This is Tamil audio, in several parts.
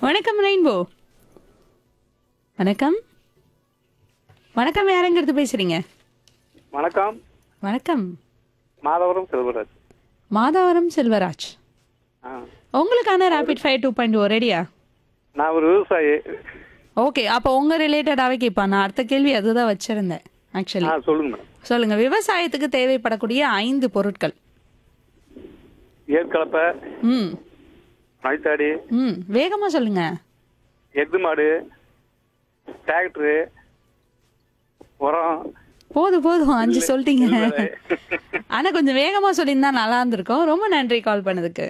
வணக்கம் ரெயின்போ. வணக்கம். வணக்கம், யாரெங்கிறது பேசுறீங்க? வணக்கம். வணக்கம். மாதவரம் செல்வராஜ். மாதவரம் செல்வராஜ். ஆ, உங்களுக்கான ரேபிட் ஃபயர் 2.0 ரெடியா? நான் ஒரு விவசாயி. ஓகே, அப்போ உங்க ரிலேட்டடாவே கேட்பா. நான் அடுத்த கேள்வி அதுதான் வச்சிருந்தேன் ஆக்சுவலி. சொல்லுங்க மேடம். சொல்லுங்க, விவசாயத்துக்கு தேவைப்படக்கூடிய 5 பொருட்கள். ஏற்கலப்பை, ம் மழைத்தாடி, வேகமா சொல்லுங்க. எது மாடு, டிராக்டரு, உரம். போதும் 5 சொல்லிட்டீங்க. நெல்வரை. ஆனா கொஞ்சம் வேகமா சொல்லியிருந்தா நல்லா இருந்திருக்கும். ரொம்ப நன்றி கால் பண்ணதுக்கு.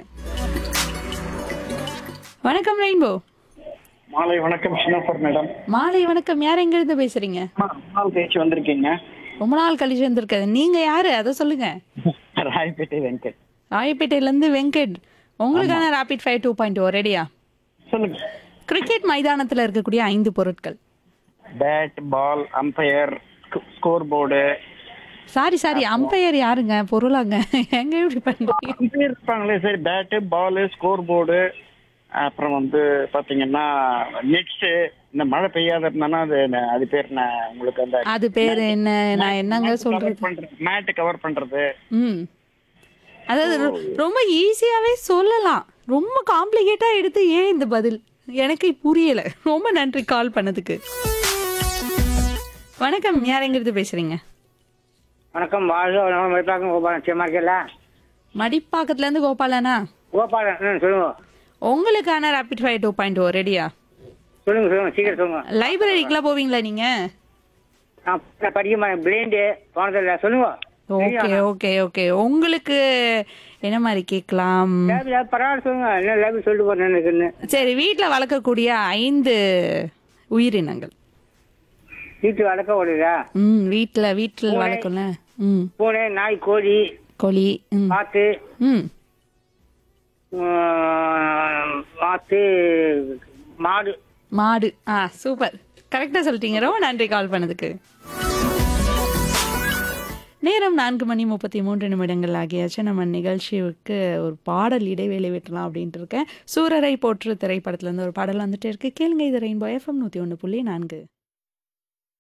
வணக்கம் ரெயின்போ. மாலை வணக்கம் சின்னப்பர் மேடம். மாலை வணக்கம், யார் எங்க இருந்து பேசுறீங்க? நாள் கழிச்சு வந்திருக்கீங்க. ரொம்ப நாள் கழிச்சு வந்திருக்காது. நீங்க யாரு அதை சொல்லுங்க. ராயப்பேட்டை வெங்கட். ராயப்பேட்டையில இருந்து வெங்கட். உங்களுக்கான ரேபிட் ஃபயர் 2.0 ரெடியா? சொல்லுங்க. கிரிக்கெட் மைதானத்துல இருக்கக்கூடிய 5 பொருட்கள். பேட், பால், umpire, score board. Sorry umpire யாருங்க? பொருளாங்க. எங்க இப்படி பண்றீங்க? அம்பையர் இருப்பாங்களே, சரி. பேட்டு, பால், ஸ்கோர் போர்டு, அப்புறம் பாத்தீங்கன்னா நெட்ஸ். இந்த மழை பெய்யாத இருந்தானா அது பேர் என்ன உங்களுக்கு? அந்த அது பேரு என்ன? நான் என்னங்க சொல்றது? மேட் கவர் பண்றது. அதாவது ரொம்ப ஈஸியாவே சொல்லலாம். ரொம்ப காம்ப்ளிகேட்டா எடுத்து ஏன் இந்த பதில் எனக்கு புரியல. ரொம்ப நன்றி கால் பண்ணதுக்கு. வணக்கம், யார் எங்கிருந்து பேசுறீங்க? வணக்கம். மடிப்பாக்கம் கோபாலன் நிச்சயமா இருக்கல. மடிப்பாக்கத்துல இருந்து கோபாலனா? கோபாலன் சொல்லுங்க. உங்களுக்கான ரேபிட் ஃபயர் 2.0 ரெடியா? சொல்லுங்க சீக்கிரம் சொல்லுங்க. லைப்ரரிக்குலாம் போவீங்களா நீங்க? நான் படிக்க பிளைண்டு போனதில்ல. சொல்லுங்க. ஓகே. உங்களுக்கு என்ன மாதிரி கேட்கலாம்? பரவாயில்ல சொல்லுங்க. என்ன லைப்ரரி சொல்லிட்டு போறேன் இருக்குன்னு. சரி, வீட்டில் வளர்க்கக்கூடிய 5 உயிரினங்கள். வீட்டு வளர்க்க ஓடுதா? வீட்டில் வளர்க்கல. பூனை, நாய், கோழி, கோழி, வாத்து, வாத்து, மாடு. மாடு. சூப்பர், கரெக்டா சொல்லிட்டீங்க. ரொம்ப நன்றி கால் பண்ணதுக்கு. நேரம் 4:33 ஆகியாச்சு. நம்ம நிகழ்ச்சிக்கு ஒரு பாடல் இடைவேளை விட்டலாம் அப்படின்ட்டு இருக்கேன். சூரரை போற்று திரைப்படத்துல இருந்து ஒரு பாடல் வந்துட்டு இருக்கு. கேளுங்க. இது ரெயின்போ FM 101.4.